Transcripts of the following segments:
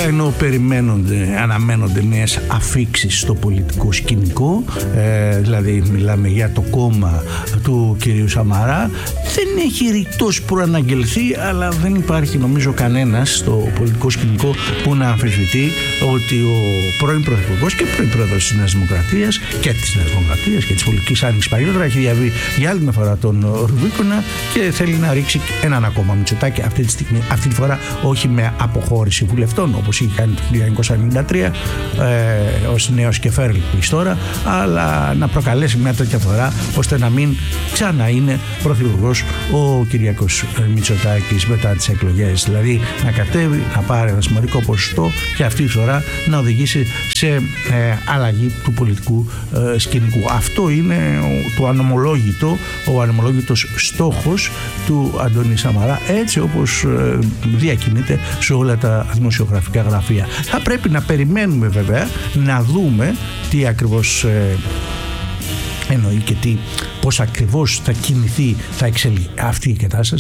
ενώ αναμένονται νέες αφίξεις στο πολιτικό σκηνικό, δηλαδή μιλάμε για το κόμμα του κυρίου Σαμαρά. Δεν έχει ρητός προαναγγελθεί, αλλά δεν υπάρχει νομίζω κανένας στο πολιτικό σκηνικό που να αμφισβητεί ότι ο πρώην πρωθυπουργός και πρώην πρόεδρος της Νέας Δημοκρατίας και της Νέας Δημοκρατίας και της πολιτικής άνοιξης παλιότερα έχει διαβεί για άλλη μια φορά τον Ρουμπίκονα και θέλει να ρίξει έναν ακόμα Μητσοτάκη αυτή τη στιγμή, αυτή τη φορά όχι με αποχώρηση βουλευτών όπως είχε κάνει το 1993 ως νέος Κεφέρλης τώρα, αλλά να προκαλέσει μια τέτοια φορά ώστε να μην ξανά είναι πρωθυπουργός ο Κυριάκος Μητσοτάκης μετά τις εκλογές, δηλαδή να κατέβει, να πάρει ένα σημαντικό ποσοστό και αυτή τη φορά να οδηγήσει σε αλλαγή του πολιτικού σκηνικού. Αυτό είναι το ο ανομολόγητος στόχος του Αντώνη Σαμαρά, έτσι όπως διακινείται σε όλα τα δημοσιογραφικά γραφεία. Θα πρέπει να περιμένουμε βέβαια να δούμε τι ακριβώς εννοεί και πώς ακριβώς θα κινηθεί, θα εξελιχθεί αυτή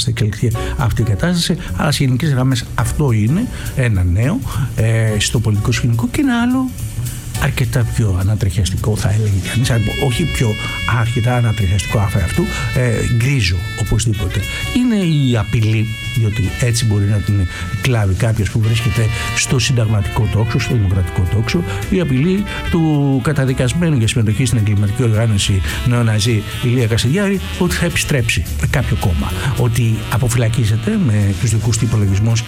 η κατάσταση, αλλά σε γενικές γραμμές αυτό είναι ένα νέο στο πολιτικό σκηνικό και ένα άλλο αρκετά πιο ανατριχιαστικό, θα έλεγε κανείς, όχι πιο αρκετά ανατριχιαστικό αφ' αυτού, γκρίζο οπωσδήποτε. Είναι η απειλή, διότι έτσι μπορεί να την κλάβει κάποιος που βρίσκεται στο συνταγματικό τόξο, στο δημοκρατικό τόξο, η απειλή του καταδικασμένου για συμμετοχή στην εγκληματική οργάνωση νεοναζί Ηλία Κασιδιάρη ότι θα επιστρέψει με κάποιο κόμμα, ότι αποφυλακίζεται με τους δικούς του υπολογισμούς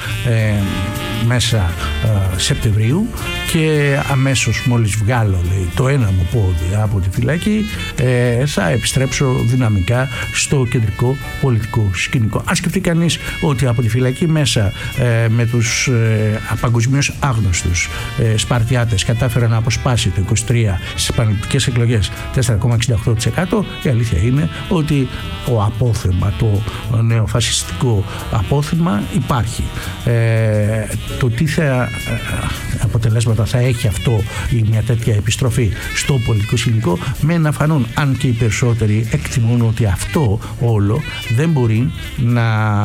μέσα Σεπτεμβρίου και αμέσως μόλις βγάλω, λέει, το ένα μου πόδι από τη φυλακή, θα επιστρέψω δυναμικά στο κεντρικό πολιτικό σκηνικό. Αν σκεφτεί κανείς ότι από τη φυλακή μέσα με τους παγκοσμίως άγνωστους Σπαρτιάτες κατάφερε να αποσπάσει το 23 στις πανελληνικές εκλογές 4,68%, η αλήθεια είναι ότι ο απόθεμα, το νεοφασιστικό απόθεμα υπάρχει. Το τι αποτελέσματα θα έχει αυτό ή μια τέτοια επιστροφή στο πολιτικό σκηνικό μένει να φανούν, αν και οι περισσότεροι εκτιμούν ότι αυτό όλο δεν μπορεί να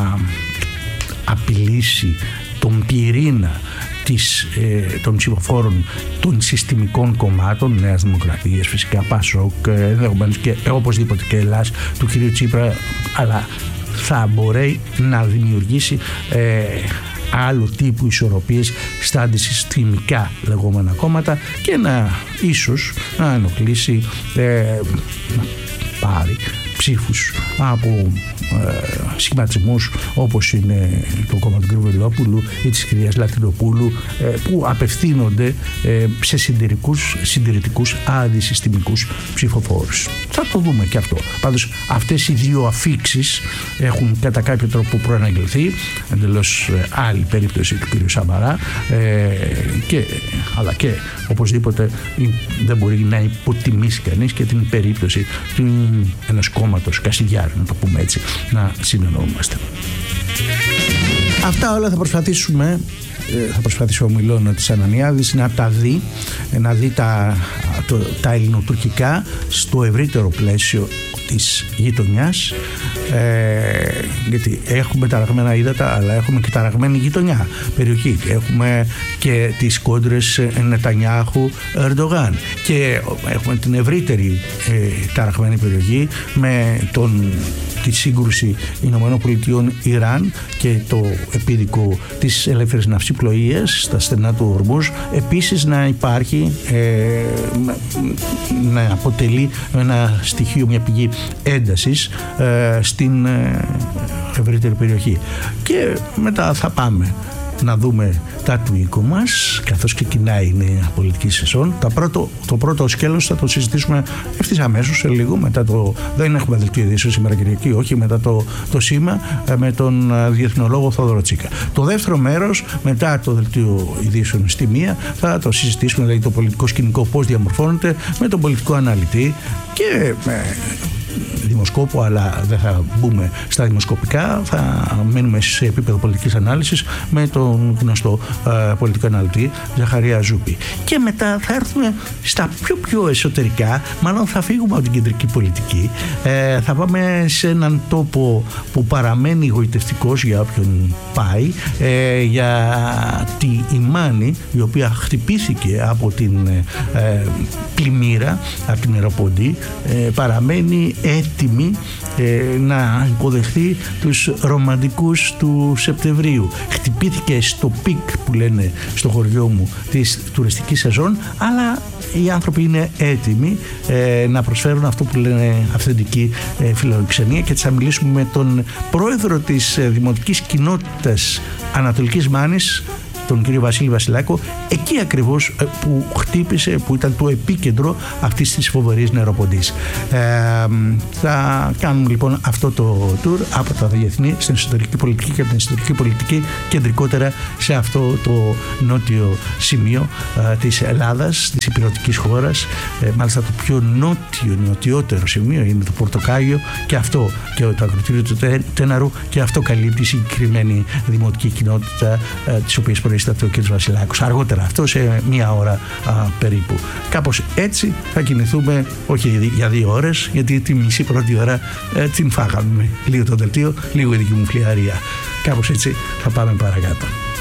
απειλήσει τον πυρήνα των ψηφοφόρων των συστημικών κομμάτων, Νέας Δημοκρατίας, φυσικά ΠΑΣΟΚ, ενδεχομένως και οπωσδήποτε και Ελλάς του κυρίου Τσίπρα, αλλά θα μπορεί να δημιουργήσει άλλου τύπου ισορροπίες στα αντισυστημικά λεγόμενα κόμματα και ίσως να ενοχλήσει, να πάρει ψήφους από σχηματισμούς όπως είναι το κόμμα του κ. Βελόπουλου ή της κυρίας Λατινοπούλου, που απευθύνονται σε συντηρητικούς αντισυστημικούς ψηφοφόρους. Θα το δούμε και αυτό. Πάντως αυτές οι δύο αφίξεις έχουν κατά κάποιο τρόπο προαναγγελθεί, εντελώς άλλη περίπτωση του κ. Σαμαρά, αλλά και οπωσδήποτε δεν μπορεί να υποτιμήσει κανείς και την περίπτωση ενός κόμματος Κασιδιάρη, να το πούμε έτσι, να συνεννοούμαστε. Αυτά όλα θα προσπαθήσει ο Μιλώνος Ανανιάδης να τα δει, να δει τα ελληνοτουρκικά στο ευρύτερο πλαίσιο της γειτονιάς, γιατί έχουμε ταραγμένα ύδατα, αλλά έχουμε και ταραγμένη γειτονιά περιοχή. Έχουμε και τις κόντρες Νετανιάχου Ερντογάν και έχουμε την ευρύτερη ταραγμένη περιοχή με τη σύγκρουση ΗΠΑ Ιράν και το επίδικο της ελεύθερης ναυσιπλοείας στα στενά του Ορμούζ, επίσης να υπάρχει, να αποτελεί ένα στοιχείο, μια πηγή έντασης στην ευρύτερη περιοχή. Και μετά θα πάμε να δούμε τα του οίκου μας, καθώς ξεκινάει η νέα πολιτική σεζόν. Το πρώτο σκέλος θα το συζητήσουμε ευθύς αμέσως σε λίγο. Δεν έχουμε δελτίο ειδήσεων σήμερα Κυριακή, όχι, μετά το σήμα με τον διεθνολόγο Θόδωρο Τσίκα. Το δεύτερο μέρος, μετά το δελτίο ειδήσεων στη μία, θα το συζητήσουμε, δηλαδή το πολιτικό σκηνικό πώς διαμορφώνεται, με τον πολιτικό αναλυτή και δημοσκόπου, αλλά δεν θα μπούμε στα δημοσκοπικά, θα μένουμε σε επίπεδο πολιτικής ανάλυσης με τον γνωστό πολιτικό αναλυτή Ζαχαρία Ζούπη. Και μετά θα έρθουμε στα πιο εσωτερικά, μάλλον θα φύγουμε από την κεντρική πολιτική, θα πάμε σε έναν τόπο που παραμένει γοητευτικός για όποιον πάει, γιατί η Μάνη, η οποία χτυπήθηκε από την πλημμύρα, από την Εροποντή, παραμένει έτοιμη να υποδεχθεί τους ρομαντικούς του Σεπτεμβρίου. Χτυπήθηκε στο πικ που λένε στο χωριό μου της τουριστικής σεζόν, αλλά οι άνθρωποι είναι έτοιμοι να προσφέρουν αυτό που λένε αυθεντική φιλοξενία, και θα μιλήσουμε με τον πρόεδρο της Δημοτικής Κοινότητας Ανατολικής Μάνης, τον κύριο Βασίλη Βασιλάκο, εκεί ακριβώς που χτύπησε, που ήταν το επίκεντρο αυτής της φοβερής νεροποντής. Θα κάνουμε λοιπόν αυτό το tour από τα διεθνή στην εσωτερική πολιτική και από την εσωτερική πολιτική κεντρικότερα σε αυτό το νότιο σημείο της Ελλάδας, της υπηρετικής χώρας. Μάλιστα το πιο νοτιότερο σημείο είναι το Πορτοκάγιο, και αυτό και το ακροτήριο του Τέναρου, και αυτό καλύπτει η συγκεκριμένη δημοτική κοινότητα της οποίας προείσταται ο κ. Βασιλάκος. Αργότερα αυτό σε μία ώρα περίπου. Κάπως έτσι θα κινηθούμε, όχι για 2 ώρες, γιατί τη μισή πρώτη ώρα την φάγαμε. Λίγο το δελτίο, λίγο η δική μου φλιαρία. Κάπως έτσι θα πάμε παρακάτω.